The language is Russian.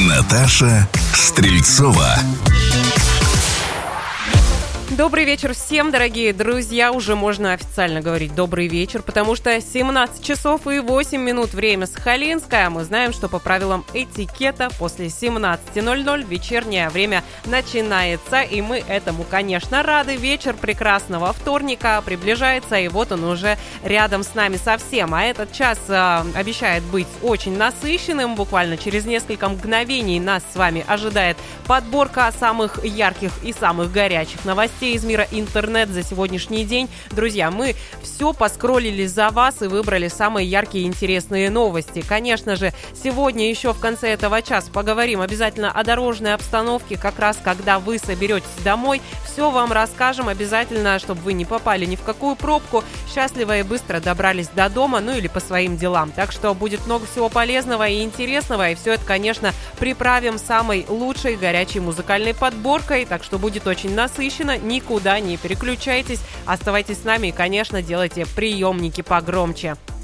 Наташа Стрельцова. Добрый вечер всем, дорогие друзья. Уже можно официально говорить добрый вечер, потому что 17 часов и 8 минут время Сахалинское. Мы знаем, что по правилам этикета после 17:00 вечернее время начинается. И мы этому, конечно, рады. Вечер прекрасного вторника приближается, и вот он уже рядом с нами совсем. А этот час обещает быть очень насыщенным. Буквально через несколько мгновений нас с вами ожидает подборка самых ярких и самых горячих новостей из мира интернет за сегодняшний день. Друзья, мы все поскроллили за вас и выбрали самые яркие и интересные новости. Конечно же, сегодня еще в конце этого часа поговорим обязательно о дорожной обстановке, как раз когда вы соберетесь домой. Все вам расскажем обязательно, чтобы вы не попали ни в какую пробку, счастливо и быстро добрались до дома, ну или по своим делам. Так что будет много всего полезного и интересного, и все это, конечно, приправим самой лучшей горячей музыкальной подборкой, так что будет очень насыщенно. Никуда не переключайтесь, оставайтесь с нами и, конечно, делайте приемники погромче.